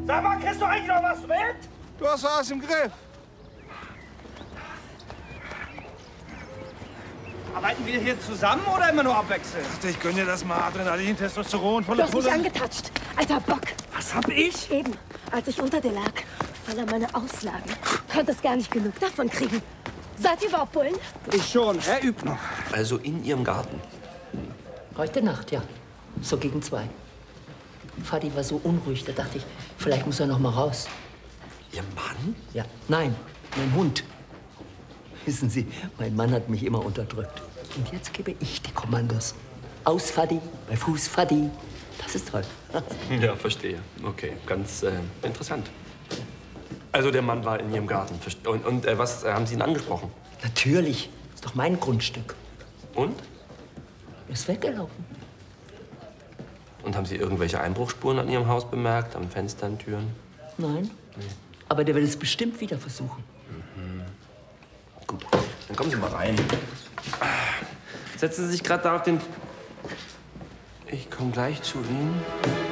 Sag mal, kriegst du eigentlich noch was mit? Du hast alles im Griff. Arbeiten wir hier zusammen oder immer nur abwechselnd? Ich gönn dir das mal. Adrenalin, Testosteron, volle Du hast mich Pulle. angetatscht, alter Bock. Was hab ich? Eben, als ich unter dir lag, voller meine Auslagen. Konntest gar nicht genug davon kriegen. Seid ihr überhaupt Bullen? Ich schon. Er übt noch. Also in Ihrem Garten? Heute Nacht, ja. So gegen 2. Fadi war so unruhig, da dachte ich, vielleicht muss er noch mal raus. Ihr Mann? Ja, nein, mein Hund. Wissen Sie, mein Mann hat mich immer unterdrückt. Und jetzt gebe ich die Kommandos. Aus Fadi, bei Fuß Fadi. Das ist toll. Ja, verstehe. Okay, ganz interessant. Also der Mann war in Ihrem Garten. Und was haben Sie ihn angesprochen? Natürlich, ist doch mein Grundstück. Und? Er ist weggelaufen. Und haben Sie irgendwelche Einbruchsspuren an Ihrem Haus bemerkt? An Fenstern, Türen? Nein. Nee. Aber der will es bestimmt wieder versuchen. Gut, dann kommen Sie mal rein. Setzen Sie sich gerade da auf den... Ich komme gleich zu Ihnen.